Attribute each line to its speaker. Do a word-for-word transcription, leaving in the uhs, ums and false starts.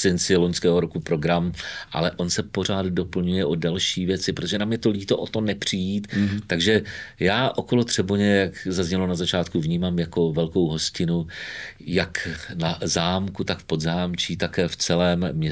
Speaker 1: prosinci loňského roku program, ale on se pořád doplňuje o další věci, protože nám je to líto o to nepřijít. Mm-hmm. Takže já okolo Třeboně, jak zaznělo na začátku, vnímám jako velkou hostinu, jak na zámku, tak v Podzámčí, tak v celém